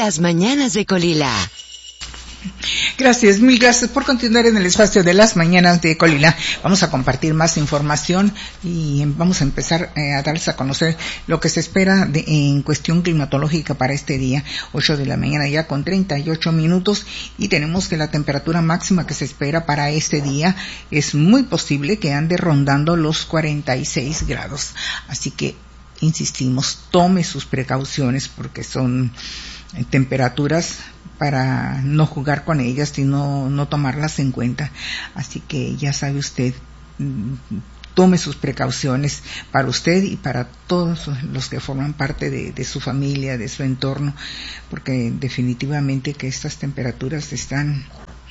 Las mañanas de Colila. Gracias, mil gracias por continuar en el espacio de las mañanas de Colila. Vamos a compartir más información y vamos a empezar a darles a conocer lo que se espera en cuestión climatológica para este día, 8 de la mañana ya con 38 minutos, y tenemos que la temperatura máxima que se espera para este día es muy posible que ande rondando los 46 grados. Así que, insistimos, tome sus precauciones porque son temperaturas para no jugar con ellas y no tomarlas en cuenta. Así que ya sabe usted, tome sus precauciones para usted y para todos los que forman parte de su familia, de su entorno, porque definitivamente que estas temperaturas están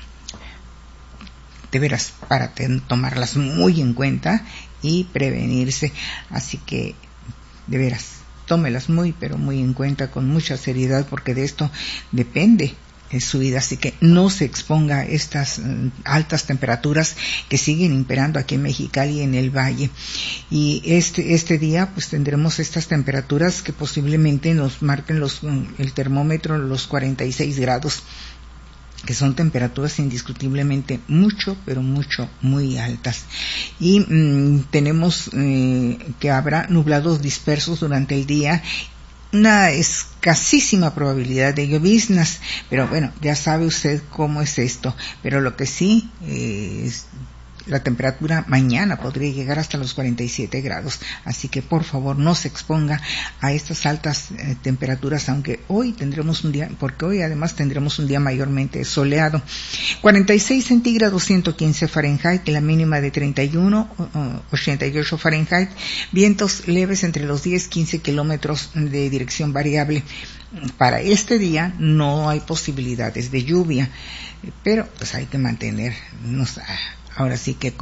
de veras para tomarlas muy en cuenta y prevenirse. Así que de veras, tómelas muy, pero muy en cuenta, con mucha seriedad, porque de esto depende su vida. Así que no se exponga a estas altas temperaturas que siguen imperando aquí en Mexicali y en el Valle. Y este día pues tendremos estas temperaturas que posiblemente nos marquen el termómetro los 46 grados, que son temperaturas indiscutiblemente muy altas. Y tenemos que habrá nublados dispersos durante el día, una escasísima probabilidad de lloviznas, pero bueno, ya sabe usted cómo es esto. Pero lo que sí la temperatura mañana podría llegar hasta los 47 grados, así que por favor no se exponga a estas altas temperaturas, aunque hoy tendremos un día, porque hoy además tendremos un día mayormente soleado. 46 centígrados, 115 Fahrenheit, la mínima de 31, 88 Fahrenheit, vientos leves entre los 10-15 kilómetros de dirección variable. Para este día no hay posibilidades de lluvia, pero pues hay que mantenernos ahora sí que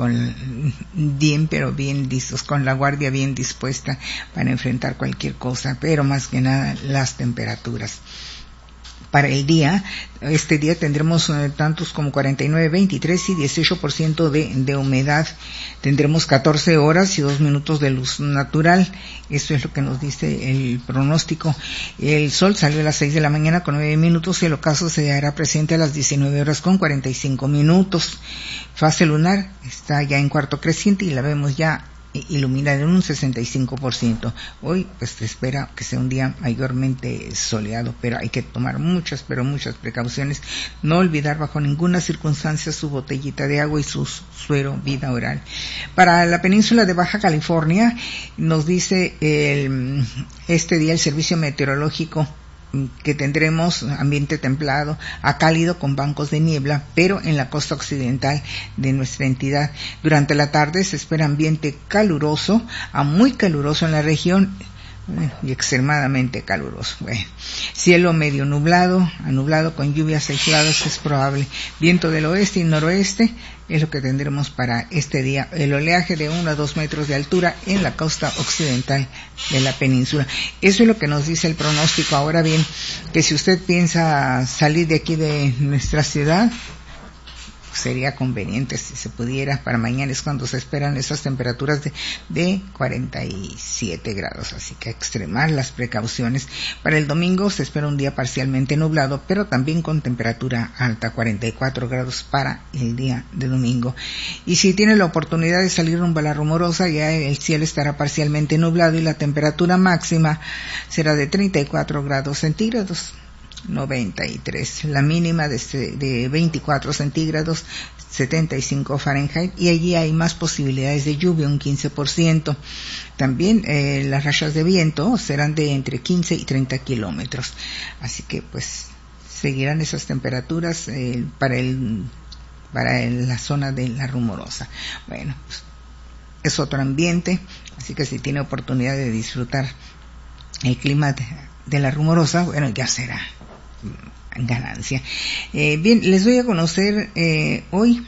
bien listos, con la guardia bien dispuesta para enfrentar cualquier cosa, pero más que nada las temperaturas. Para el día, este día tendremos tantos como 49, 23 y 18% de humedad. Tendremos 14 horas y 2 minutos de luz natural. Eso es lo que nos dice el pronóstico. El sol salió a las 6 de la mañana con 9 minutos y el ocaso se hará presente a las 19 horas con 45 minutos. Fase lunar está ya en cuarto creciente y la vemos ya iluminada en un 65%. Hoy pues se espera que sea un día mayormente soleado, pero hay que tomar muchas precauciones. No olvidar bajo ninguna circunstancia su botellita de agua y su suero vida oral. Para la península de Baja California nos dice este día el servicio meteorológico que tendremos ambiente templado a cálido con bancos de niebla, pero en la costa occidental de nuestra entidad. Durante la tarde se espera ambiente caluroso a muy caluroso en la región, y extremadamente caluroso. Bueno, cielo medio nublado, a nublado con lluvias aisladas es probable. Viento del oeste y noroeste es lo que tendremos para este día. El oleaje de 1 a 2 metros de altura en la costa occidental de la península. Eso es lo que nos dice el pronóstico. Ahora bien, que si usted piensa salir de aquí de nuestra ciudad, sería conveniente si se pudiera. Para mañana es cuando se esperan esas temperaturas de 47 grados, así que extremar las precauciones. Para el domingo se espera un día parcialmente nublado, pero también con temperatura alta, 44 grados para el día de domingo. Y si tiene la oportunidad de salir rumbo a La Rumorosa, ya el cielo estará parcialmente nublado y la temperatura máxima será de 34 grados centígrados. 93, la mínima de 24 centígrados, 75 Fahrenheit, y allí hay más posibilidades de lluvia, un 15%. También las rachas de viento serán de entre 15 y 30 kilómetros. Así que pues seguirán esas temperaturas para la zona de La Rumorosa. Bueno, pues, es otro ambiente, así que si tiene oportunidad de disfrutar el clima de La Rumorosa, bueno, ya será ganancia. Bien, les doy a conocer hoy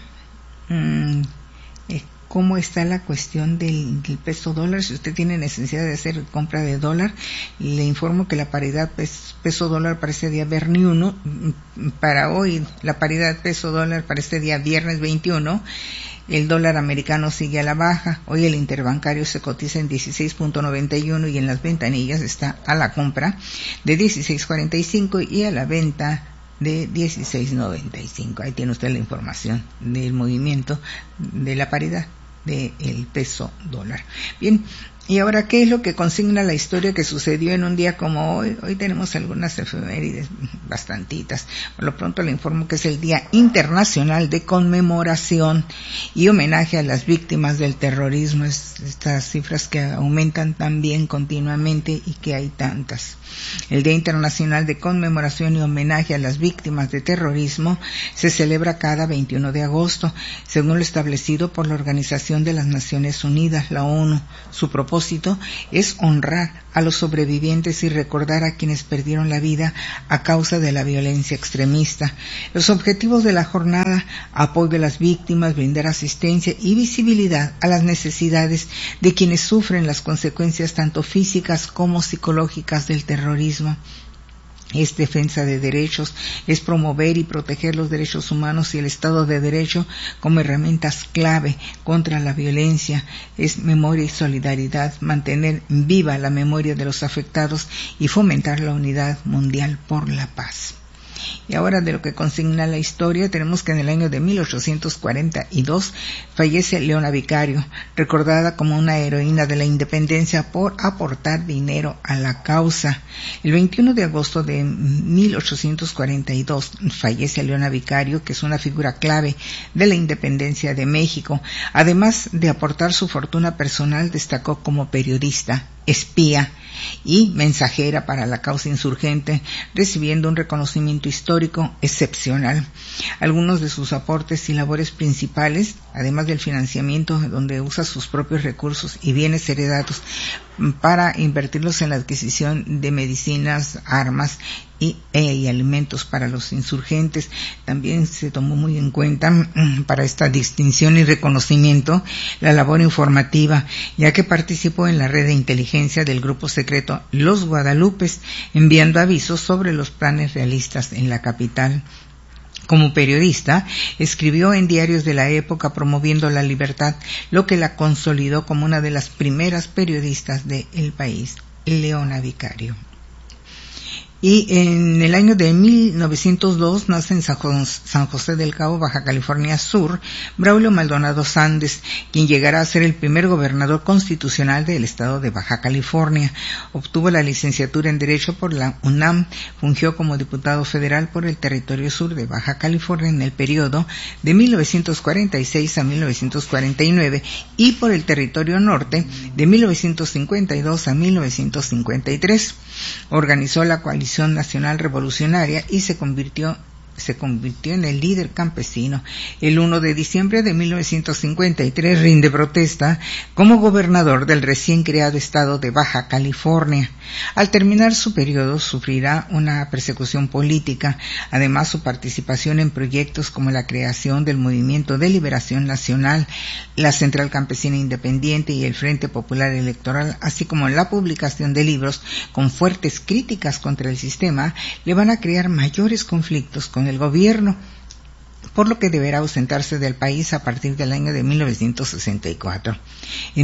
cómo está la cuestión del peso dólar. Si usted tiene necesidad de hacer compra de dólar, le informo que la paridad peso dólar para este día viernes 1, para hoy la paridad peso dólar para este día viernes 21 El dólar americano sigue a la baja. Hoy el interbancario se cotiza en 16.91 y en las ventanillas está a la compra de 16.45 y a la venta de 16.95. Ahí tiene usted la información del movimiento de la paridad del peso dólar. Bien, y ahora, ¿qué es lo que consigna la historia que sucedió en un día como hoy? Hoy tenemos algunas efemérides, bastantitas. Por lo pronto le informo que es el Día Internacional de Conmemoración y Homenaje a las Víctimas del Terrorismo. Estas cifras que aumentan también continuamente y que hay tantas. El Día Internacional de Conmemoración y Homenaje a las Víctimas de Terrorismo se celebra cada 21 de agosto, según lo establecido por la Organización de las Naciones Unidas, la ONU. Su propósito es honrar a los sobrevivientes y recordar a quienes perdieron la vida a causa de la violencia extremista. Los objetivos de la jornada: apoyo a las víctimas, brindar asistencia y visibilidad a las necesidades de quienes sufren las consecuencias tanto físicas como psicológicas del terrorismo. Es defensa de derechos, es promover y proteger los derechos humanos y el Estado de Derecho como herramientas clave contra la violencia. Es memoria y solidaridad, mantener viva la memoria de los afectados y fomentar la unidad mundial por la paz. Y ahora, de lo que consigna la historia, tenemos que en el año de 1842 fallece Leona Vicario, recordada como una heroína de la independencia por aportar dinero a la causa. El 21 de agosto de 1842 fallece Leona Vicario, que es una figura clave de la independencia de México. Además de aportar su fortuna personal, destacó como periodista, espía y mensajera para la causa insurgente, recibiendo un reconocimiento histórico excepcional. Algunos de sus aportes y labores principales, además del financiamiento, donde usa sus propios recursos y bienes heredados para invertirlos en la adquisición de medicinas, armas y alimentos para los insurgentes. También se tomó muy en cuenta para esta distinción y reconocimiento la labor informativa, ya que participó en la red de inteligencia del grupo secreto Los Guadalupes, enviando avisos sobre los planes realistas en la capital. Como periodista, escribió en diarios de la época promoviendo la libertad, lo que la consolidó como una de las primeras periodistas del país, Leona Vicario. Y en el año de 1902 nace en San José del Cabo, Baja California Sur, Braulio Maldonado Sández, quien llegará a ser el primer gobernador constitucional del estado de Baja California. Obtuvo la licenciatura en Derecho por la UNAM, fungió como diputado federal por el territorio sur de Baja California en el periodo de 1946 a 1949 y por el territorio norte de 1952 a 1953. Organizó la coalición Nacional Revolucionaria y se convirtió en el líder campesino. El 1 de diciembre de 1953 rinde protesta como gobernador del recién creado estado de Baja California. Al terminar su periodo sufrirá una persecución política. Además, su participación en proyectos como la creación del Movimiento de Liberación Nacional, la Central Campesina Independiente y el Frente Popular Electoral, así como la publicación de libros con fuertes críticas contra el sistema, le van a crear mayores conflictos con el gobierno, por lo que deberá ausentarse del país a partir del año de 1964. En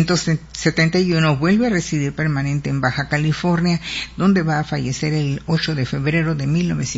1971 vuelve a residir permanente en Baja California, donde va a fallecer el 8 de febrero de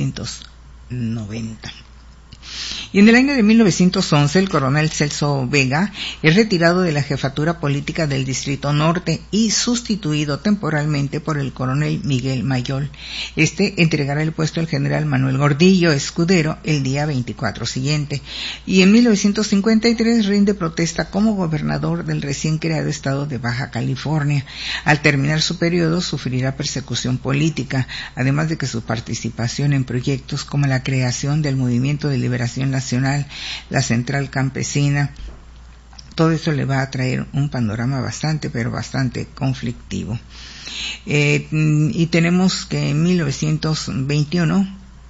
1990. Y en el año de 1911, el coronel Celso Vega es retirado de la jefatura política del Distrito Norte y sustituido temporalmente por el coronel Miguel Mayol. Este entregará el puesto al general Manuel Gordillo Escudero el día 24 siguiente. Y en 1953 rinde protesta como gobernador del recién creado estado de Baja California. Al terminar su periodo sufrirá persecución política, además de que su participación en proyectos como la creación del Movimiento de Liberación Nacional, la Central Campesina, todo eso le va a traer un panorama bastante conflictivo. Y tenemos que en 1921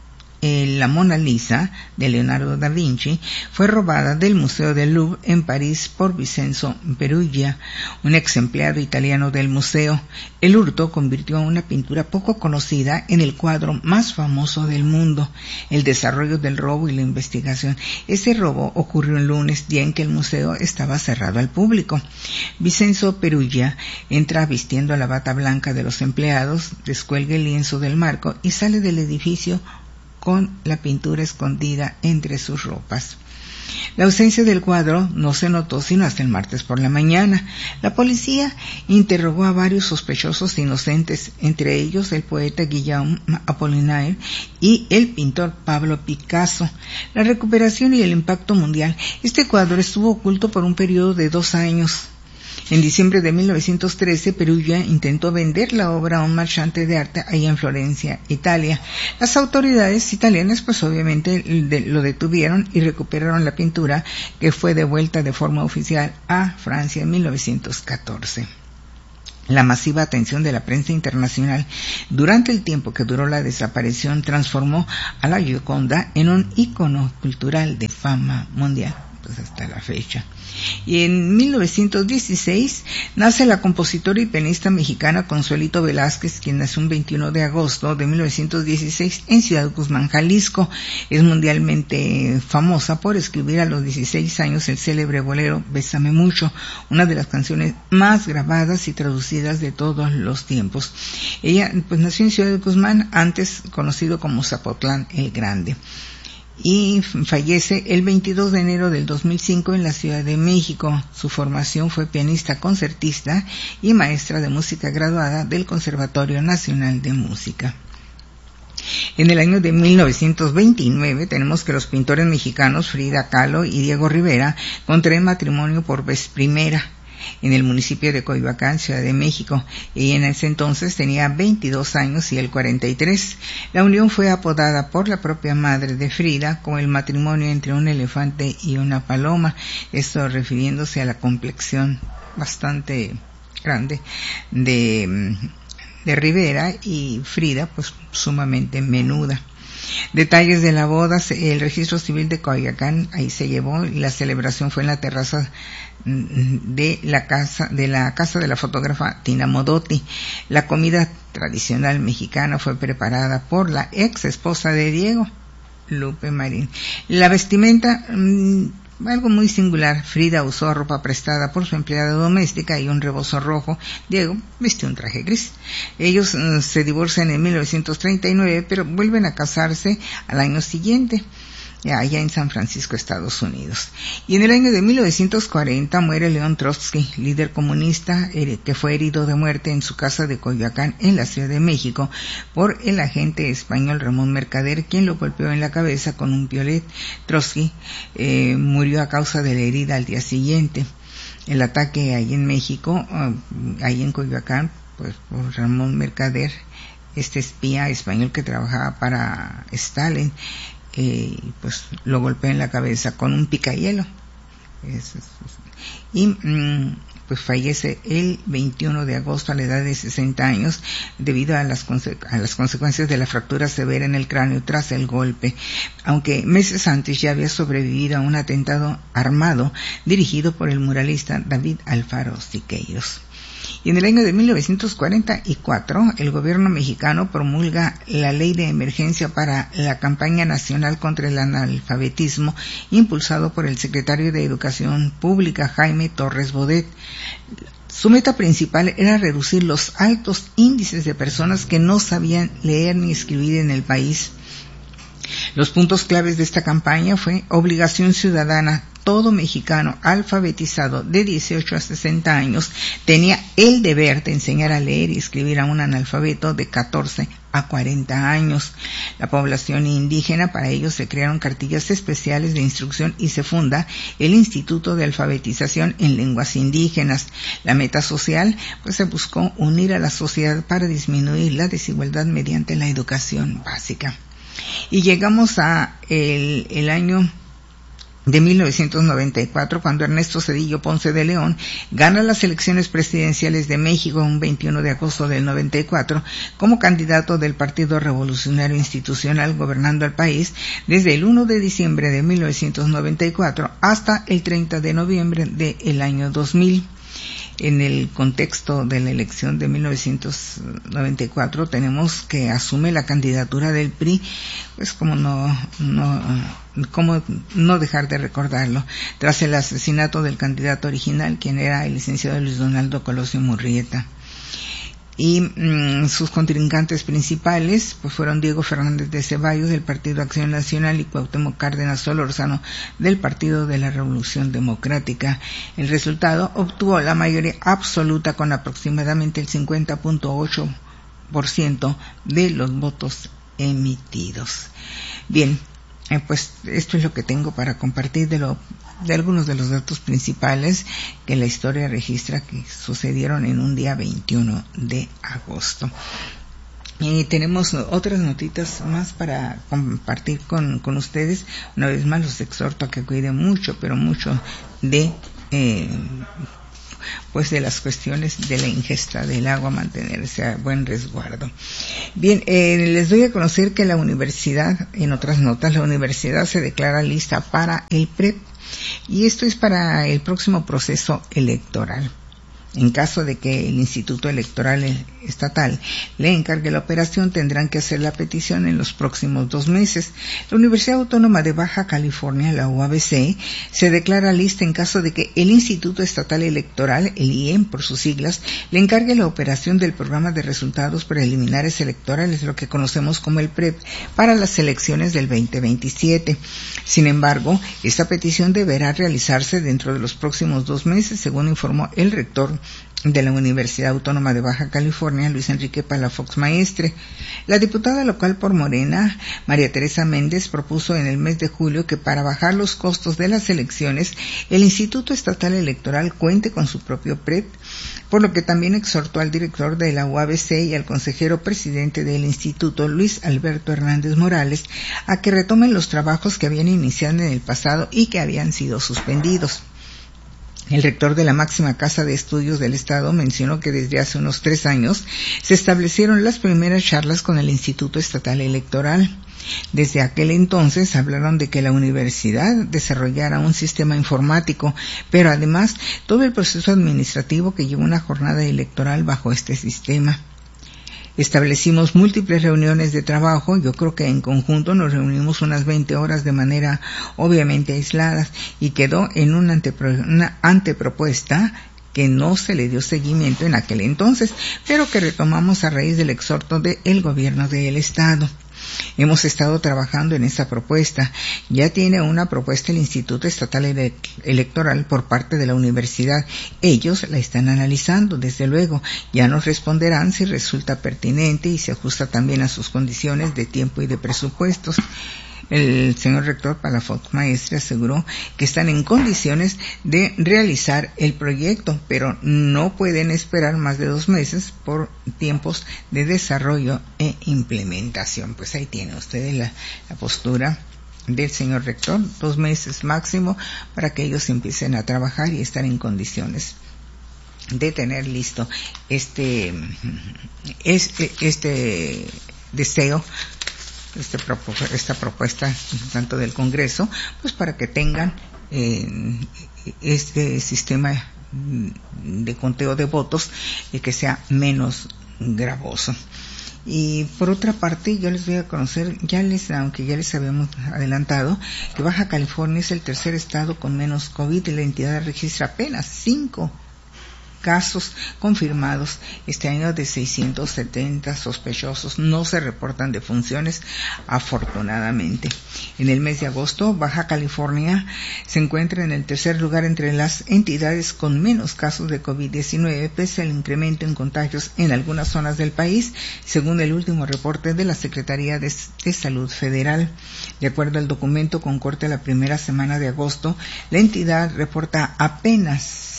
la Mona Lisa de Leonardo da Vinci fue robada del Museo del Louvre en París por Vincenzo Peruggia, un ex empleado italiano del museo. El hurto convirtió a una pintura poco conocida en el cuadro más famoso del mundo. El desarrollo del robo y la investigación. Ese robo ocurrió el lunes, día en que el museo estaba cerrado al público. Vincenzo Peruggia entra vistiendo la bata blanca de los empleados, descuelga el lienzo del marco y sale del edificio con la pintura escondida entre sus ropas. La ausencia del cuadro no se notó sino hasta el martes por la mañana. La policía interrogó a varios sospechosos inocentes, entre ellos el poeta Guillaume Apollinaire y el pintor Pablo Picasso. La recuperación y el impacto mundial. Este cuadro estuvo oculto por un periodo de 2 años. En diciembre de 1913, Peruggia intentó vender la obra a un marchante de arte allá en Florencia, Italia. Las autoridades italianas pues obviamente lo detuvieron y recuperaron la pintura, que fue devuelta de forma oficial a Francia en 1914. La masiva atención de la prensa internacional durante el tiempo que duró la desaparición transformó a la Gioconda en un ícono cultural de fama mundial, pues hasta la fecha. Y en 1916 nace la compositora y pianista mexicana Consuelito Velázquez, quien nació un 21 de agosto de 1916 en Ciudad Guzmán, Jalisco. Es mundialmente famosa por escribir a los 16 años el célebre bolero Bésame Mucho, una de las canciones más grabadas y traducidas de todos los tiempos. Ella pues nació en Ciudad Guzmán, antes conocido como Zapotlán el Grande, y fallece el 22 de enero del 2005 en la Ciudad de México. Su formación fue pianista concertista y maestra de música graduada del Conservatorio Nacional de Música. En el año de 1929 tenemos que los pintores mexicanos Frida Kahlo y Diego Rivera contraen matrimonio por vez primera en el municipio de Coyoacán, Ciudad de México. Ella en ese entonces tenía 22 años y él 43. La unión fue apodada por la propia madre de Frida como el matrimonio entre un elefante y una paloma, esto refiriéndose a la complexión bastante grande de Rivera, y Frida pues sumamente menuda. Detalles de la boda: el registro civil de Coyoacán, ahí se llevó, y la celebración fue en la terraza de la casa de la fotógrafa Tina Modotti. La comida tradicional mexicana fue preparada por la ex esposa de Diego, Lupe Marín. La vestimenta, algo muy singular. Frida usó ropa prestada por su empleada doméstica y un rebozo rojo. Diego vistió un traje gris. Ellos se divorcian en 1939, pero vuelven a casarse al año siguiente, allá en San Francisco, Estados Unidos. Y en el año de 1940 muere León Trotsky, líder comunista, que fue herido de muerte en su casa de Coyoacán, en la Ciudad de México, por el agente español Ramón Mercader, quien lo golpeó en la cabeza con un piolet. Trotsky murió a causa de la herida al día siguiente. El ataque ahí en México, ahí en Coyoacán, pues por Ramón Mercader, este espía español que trabajaba para Stalin, pues lo golpeó en la cabeza con un picahielo. Y pues fallece el 21 de agosto a la edad de 60 años debido a las consecuencias de la fractura severa en el cráneo tras el golpe, aunque meses antes ya había sobrevivido a un atentado armado dirigido por el muralista David Alfaro Siqueiros. Y en el año de 1944, el gobierno mexicano promulga la Ley de Emergencia para la Campaña Nacional contra el Analfabetismo, impulsado por el secretario de Educación Pública, Jaime Torres Bodet. Su meta principal era reducir los altos índices de personas que no sabían leer ni escribir en el país. Los puntos claves de esta campaña fue obligación ciudadana. Todo mexicano alfabetizado de 18 a 60 años tenía el deber de enseñar a leer y escribir a un analfabeto de 14 a 40 años. La población indígena, para ello se crearon cartillas especiales de instrucción y se funda el Instituto de Alfabetización en Lenguas Indígenas. La meta social, pues se buscó unir a la sociedad para disminuir la desigualdad mediante la educación básica. Y llegamos a el año de 1994, cuando Ernesto Zedillo Ponce de León gana las elecciones presidenciales de México un 21 de agosto del 94 como candidato del Partido Revolucionario Institucional gobernando el país desde el 1 de diciembre de 1994 hasta el 30 de noviembre del año 2000. En el contexto de la elección de 1994 tenemos que asume la candidatura del PRI, pues como no dejar de recordarlo, tras el asesinato del candidato original, quien era el licenciado Luis Donaldo Colosio Murrieta. Y sus contrincantes principales pues fueron Diego Fernández de Ceballos del Partido Acción Nacional y Cuauhtémoc Cárdenas Solórzano del Partido de la Revolución Democrática. El resultado obtuvo la mayoría absoluta con aproximadamente el 50.8% de los votos emitidos. Bien, pues esto es lo que tengo para compartir de algunos de los datos principales que la historia registra que sucedieron en un día 21 de agosto. Y tenemos otras notitas más para compartir con ustedes. Una vez más los exhorto a que cuiden mucho, pero mucho de de las cuestiones de la ingesta del agua, mantenerse a buen resguardo. Bien, les doy a conocer que la universidad, en otras notas, la universidad se declara lista para el PREP, y esto es para el próximo proceso electoral. En caso de que el Instituto Electoral Estatal le encargue la operación, tendrán que hacer la petición en los próximos 2 meses. La Universidad Autónoma de Baja California, la UABC, se declara lista en caso de que el Instituto Estatal Electoral, el IEM por sus siglas, le encargue la operación del programa de resultados preliminares electorales, lo que conocemos como el PREP, para las elecciones del 2027. Sin embargo, esta petición deberá realizarse dentro de los próximos 2 meses, según informó el rector de la Universidad Autónoma de Baja California, Luis Enrique Palafox Maestre. La diputada local por Morena, María Teresa Méndez, propuso en el mes de julio que para bajar los costos de las elecciones, el Instituto Estatal Electoral cuente con su propio PREP, por lo que también exhortó al director de la UABC y al consejero presidente del instituto, Luis Alberto Hernández Morales, a que retomen los trabajos que habían iniciado en el pasado y que habían sido suspendidos. El rector de la máxima casa de estudios del Estado mencionó que desde hace unos 3 años se establecieron las primeras charlas con el Instituto Estatal Electoral. Desde aquel entonces hablaron de que la universidad desarrollara un sistema informático, pero además todo el proceso administrativo que lleva una jornada electoral bajo este sistema. Establecimos múltiples reuniones de trabajo, yo creo que en conjunto nos reunimos unas 20 horas de manera obviamente aisladas, y quedó en una antepropuesta que no se le dio seguimiento en aquel entonces, pero que retomamos a raíz del exhorto del gobierno del Estado. Hemos estado trabajando en esa propuesta. Ya tiene una propuesta el Instituto Estatal Electoral por parte de la universidad. Ellos la están analizando, desde luego. Ya nos responderán si resulta pertinente y se ajusta también a sus condiciones de tiempo y de presupuestos. El señor rector Palafox Maestre aseguró que están en condiciones de realizar el proyecto, pero no pueden esperar más de 2 meses por tiempos de desarrollo e implementación. Pues ahí tiene usted la postura del señor rector, 2 meses máximo para que ellos empiecen a trabajar y estar en condiciones de tener listo este deseo, esta propuesta tanto del Congreso, pues para que tengan este sistema de conteo de votos y que sea menos gravoso. Y por otra parte, yo les voy a conocer, aunque ya les habíamos adelantado, que Baja California es el tercer estado con menos COVID y la entidad registra apenas 5 casos confirmados este año de 670 sospechosos. No se reportan defunciones, afortunadamente. En el mes de agosto, Baja California se encuentra en el tercer lugar entre las entidades con menos casos de COVID-19, pese al incremento en contagios en algunas zonas del país, según el último reporte de la Secretaría de Salud Federal. De acuerdo al documento con corte a la primera semana de agosto, la entidad reporta apenas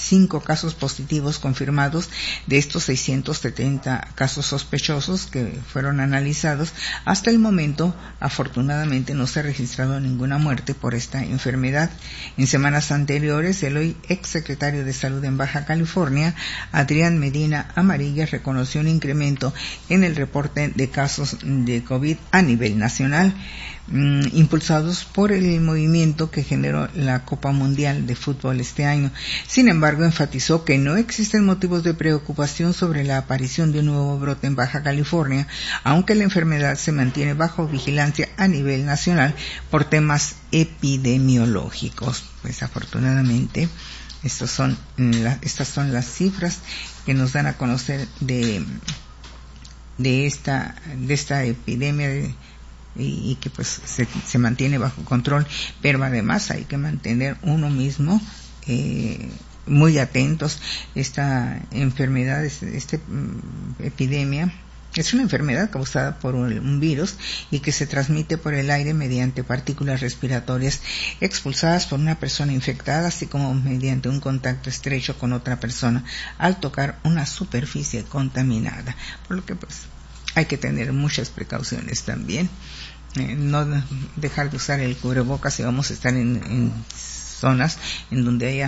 5 casos positivos confirmados. De estos 670 casos sospechosos que fueron analizados, hasta el momento, afortunadamente, no se ha registrado ninguna muerte por esta enfermedad. En semanas anteriores, el hoy exsecretario de Salud en Baja California, Adrián Medina Amarilla, reconoció un incremento en el reporte de casos de COVID a nivel nacional, impulsados por el movimiento que generó la Copa Mundial de Fútbol este año. Sin embargo, enfatizó que no existen motivos de preocupación sobre la aparición de un nuevo brote en Baja California, aunque la enfermedad se mantiene bajo vigilancia a nivel nacional por temas epidemiológicos. Pues afortunadamente estas son las cifras que nos dan a conocer de esta epidemia y que pues se mantiene bajo control, pero además hay que mantener uno mismo muy atentos. Esta enfermedad, esta epidemia, es una enfermedad causada por un virus y que se transmite por el aire mediante partículas respiratorias expulsadas por una persona infectada, así como mediante un contacto estrecho con otra persona al tocar una superficie contaminada. Por lo que pues hay que tener muchas precauciones también. No dejar de usar el cubrebocas si vamos a estar en zonas en donde haya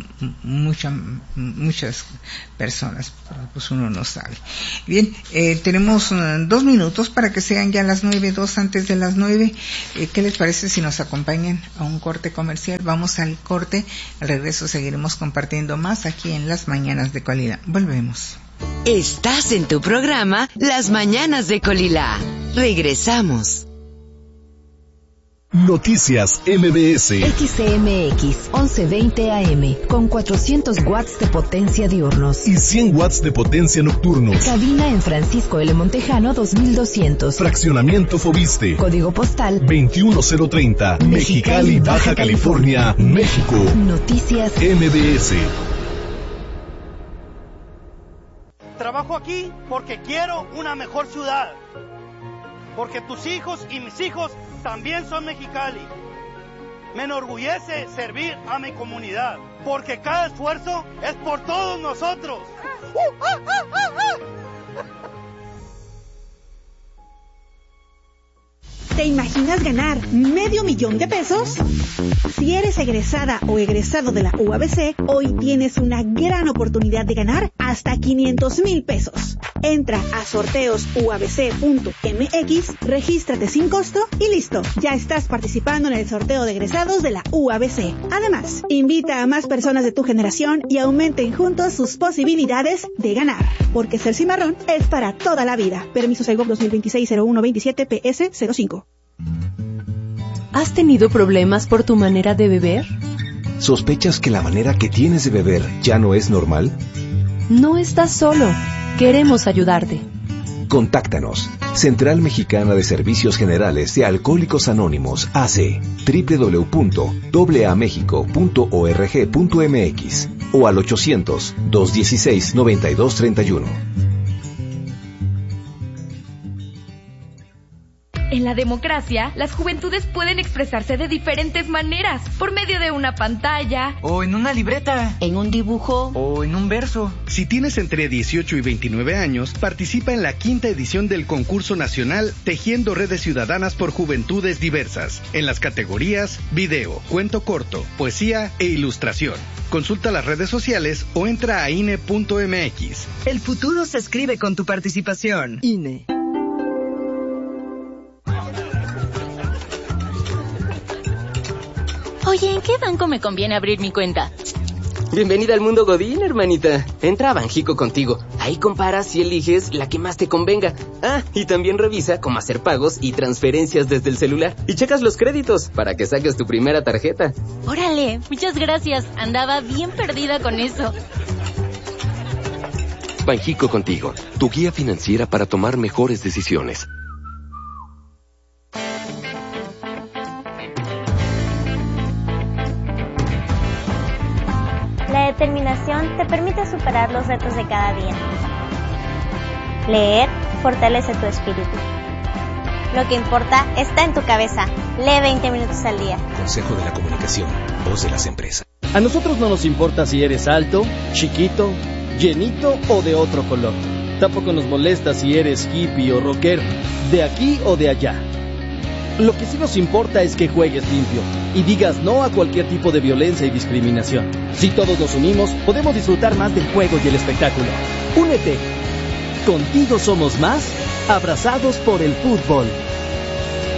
muchas personas, pues uno no sabe. Bien, tenemos 2 minutos para que sean ya las 9:02, antes de las 9. ¿Qué les parece si nos acompañan a un corte comercial? Vamos al corte, al regreso seguiremos compartiendo más aquí en Las Mañanas de Colila. Volvemos. Estás en tu programa Las Mañanas de Colila. Regresamos. Noticias MBS. XCMX 1120 AM con 400 watts de potencia diurnos y 100 watts de potencia nocturnos. Cabina en Francisco L. Montejano 2200. Fraccionamiento Fobiste. Código postal 21030. Mexicali, Baja California, México. Noticias MBS. Trabajo aquí porque quiero una mejor ciudad. Porque tus hijos y mis hijos también son Mexicali. Me enorgullece servir a mi comunidad, porque cada esfuerzo es por todos nosotros. ¿Te imaginas ganar $500,000 de pesos? Si eres egresada o egresado de la UABC, hoy tienes una gran oportunidad de ganar hasta $500,000 pesos. Entra a sorteosuabc.mx, regístrate sin costo y listo. Ya estás participando en el sorteo de egresados de la UABC. Además, invita a más personas de tu generación y aumenten juntos sus posibilidades de ganar. Porque ser cimarrón es para toda la vida. Permiso Segov 2026-0127 PS05. ¿Has tenido problemas por tu manera de beber? ¿Sospechas que la manera que tienes de beber ya no es normal? No estás solo. Queremos ayudarte. Contáctanos. Central Mexicana de Servicios Generales de Alcohólicos Anónimos, AC. www.amexico.org.mx o al 800-216-9231. En la democracia, las juventudes pueden expresarse de diferentes maneras, por medio de una pantalla, o en una libreta, en un dibujo, o en un verso. Si tienes entre 18 y 29 años, participa en la 5ª edición del concurso nacional Tejiendo Redes Ciudadanas por Juventudes Diversas, en las categorías video, cuento corto, poesía e ilustración. Consulta las redes sociales o entra a INE.mx. El futuro se escribe con tu participación. INE. Oye, ¿en qué banco me conviene abrir mi cuenta? Bienvenida al mundo Godín, hermanita. Entra a Banjico Contigo. Ahí comparas y eliges la que más te convenga. Ah, y también revisa cómo hacer pagos y transferencias desde el celular. Y checas los créditos para que saques tu primera tarjeta. Órale, muchas gracias. Andaba bien perdida con eso. Banjico Contigo, tu guía financiera para tomar mejores decisiones. La determinación te permite superar los retos de cada día. Leer fortalece tu espíritu. Lo que importa está en tu cabeza. Lee 20 minutos al día. Consejo de la Comunicación, voz de las empresas. A nosotros no nos importa si eres alto, chiquito, llenito o de otro color. Tampoco nos molesta si eres hippie o rockero, de aquí o de allá. Lo que sí nos importa es que juegues limpio y digas no a cualquier tipo de violencia y discriminación. Si todos nos unimos, podemos disfrutar más del juego y el espectáculo. Únete. Contigo somos más, abrazados por el fútbol.